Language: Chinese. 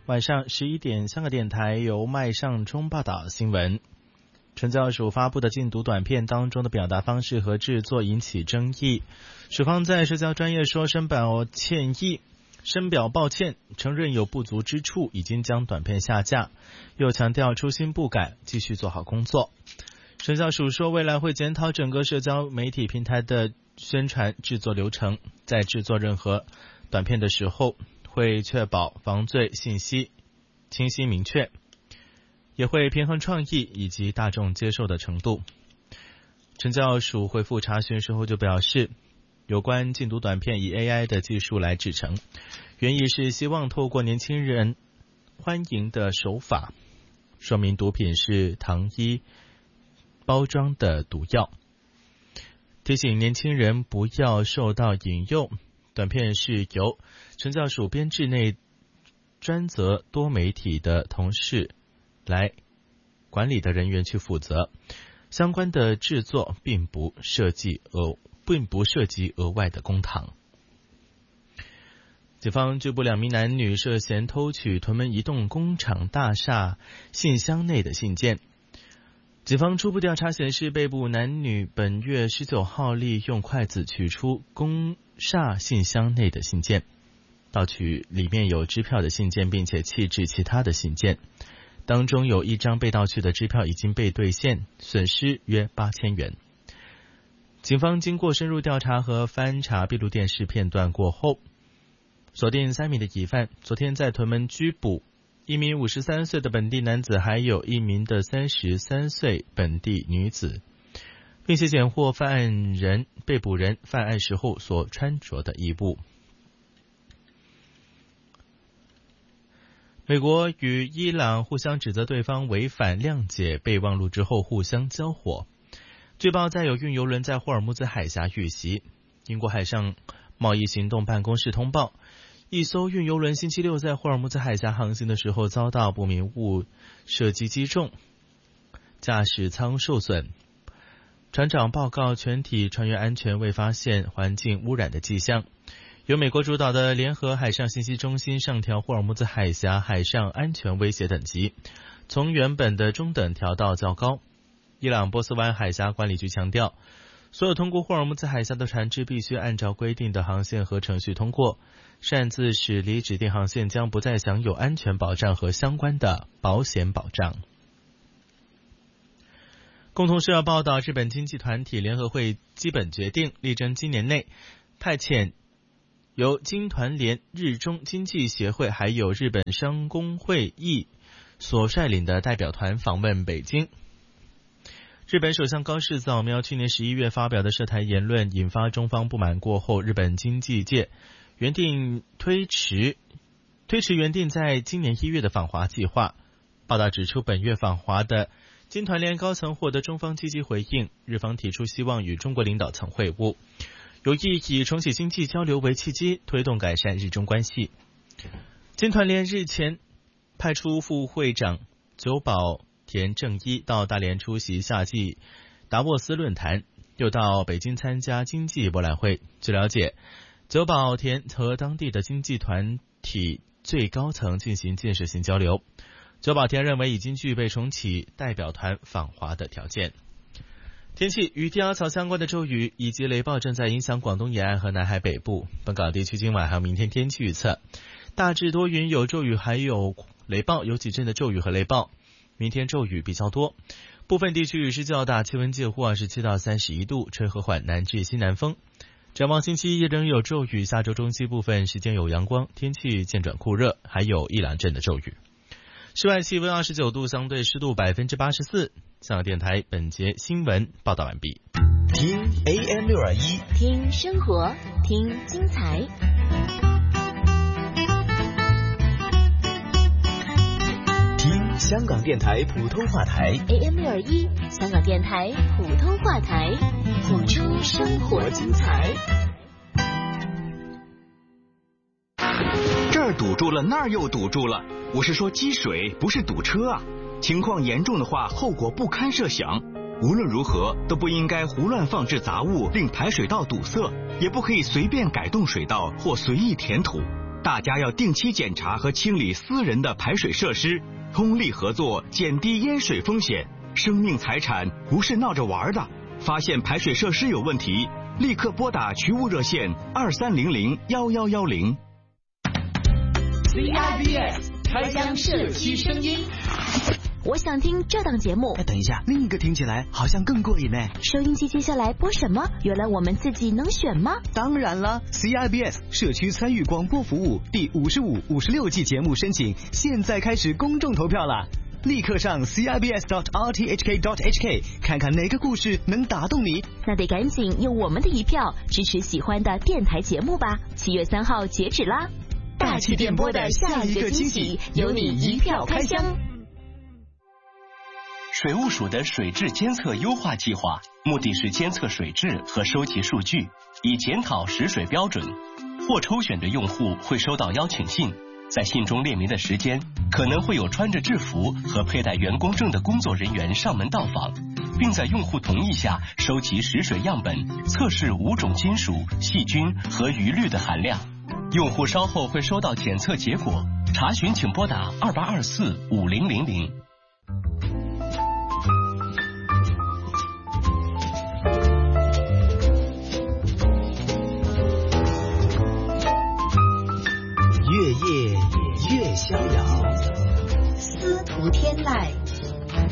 晚上11点，香港电台由麦尚中报道新闻。惩教署发布的禁毒短片当中的表达方式和制作引起争议，署方在社交专页说深表抱歉，承认有不足之处，已经将短片下架，又强调初心不改，继续做好工作。惩教署说，未来会检讨整个社交媒体平台的宣传制作流程，在制作任何短片的时候，会确保防罪信息清晰明确，也会平衡创意以及大众接受的程度。惩教署回复查询时候就表示，有关禁毒短片以 AI 的技术来制成，原意是希望透过年轻人欢迎的手法，说明毒品是糖衣包装的毒药，提醒年轻人不要受到引诱。短片是由惩教署编制内专责多媒体的同事来管理的人员去负责，相关的制作并不涉及额外的公帑。警方拘捕2名男女涉嫌偷取屯门移动工厂大厦信箱内的信件。警方初步调查显示，被捕男女本月19号利用筷子取出工厦信箱内的信件，盗取里面有支票的信件，并且弃置其他的信件，当中有1张被盗取的支票已经被兑现，损失约8000元。警方经过深入调查和翻查闭路电视片段过后，锁定3名的疑犯，昨天在屯门拘捕1名53岁的本地男子，还有1名的33岁本地女子，并且检获被捕人犯案时候所穿着的衣物。美国与伊朗互相指责对方违反谅解备忘录之后互相交火。据报载有运油轮在霍尔木兹海峡遇袭，英国海上贸易行动办公室通报，一艘运油轮星期六在霍尔木兹海峡航行的时候遭到不明物射击击中，驾驶舱受损。船长报告全体船员安全，未发现环境污染的迹象。由美国主导的联合海上信息中心上调霍尔木兹海峡海上安全威胁等级，从原本的中等调到较高。伊朗波斯湾海峡管理局强调，所有通过霍尔木兹海峡的船只必须按照规定的航线和程序通过，擅自驶离指定航线将不再享有安全保障和相关的保险保障。共同社报道，日本经济团体联合会基本决定，力争今年内派遣由经团联、日中经济协会还有日本商工会议所率领的代表团访问北京。日本首相高市早苗去年11月发表的涉台言论引发中方不满过后，日本经济界原定推迟原定在今年1月的访华计划。报道指出，本月访华的经团联高层获得中方积极回应，日方提出希望与中国领导层会晤，有意以重启经济交流为契机，推动改善日中关系。经团联日前派出副会长久保田正一到大连出席夏季达沃斯论坛，又到北京参加经济博览会。据了解，久保田和当地的经济团体最高层进行建设性交流。久保田认为已经具备重启代表团访华的条件。天气，与低压槽相关的骤雨以及雷暴正在影响广东沿岸和南海北部。本港地区今晚还有明天天气预测，大致多云，有骤雨还有雷暴，有几阵的骤雨和雷暴。明天骤雨比较多，部分地区雨势较大，气温介乎27到31度，吹和缓南至西南风。展望星期一仍有骤雨，下周中期部分时间有阳光，天气渐转酷热，还有1-2阵的骤雨。室外气温29度，相对湿度84%。香港电台本节新闻报道完毕。 听 AM621， 听生活，听精彩。 听香港电台普通话台 AM621，香港电台普通话台，谱出生活精彩。 这儿堵住了，那儿又堵住了。我是说积水，不是堵车啊。情况严重的话，后果不堪设想。无论如何都不应该胡乱放置杂物，令排水道堵塞，也不可以随便改动水道或随意填土。 大家要定期检查和清理私人的排水设施，通力合作，减低淹水风险。生命财产不是闹着玩的，发现排水设施有问题，立刻拨打渠务热线23001110。 CIBS 开箱社区声音。我想听这档节目。 等一下，另一个听起来好像更过瘾呢。 收音机接下来播什么？原来我们自己能选吗？ 当然了 ，CIBS 社区参与广播服务第55、56季节目申请现在开始公众投票了。立刻上 cibs.rthk.hk 看看哪个故事能打动你。 那得赶紧用我们的一票支持喜欢的电台节目吧。7月3号截止啦！大气电波的下一个惊喜，由你一票开箱。 水务署的水质监测优化计划，目的是监测水质和收集数据，以检讨食水标准。获抽选的用户会收到邀请信，在信中列明的时间，可能会有穿着制服和佩戴员工证的工作人员上门到访，并在用户同意下收集食水样本，测试5种金属、细菌和余氯的含量。用户稍后会收到检测结果，查询请拨打28245000。 越夜越逍遥， 司徒天籁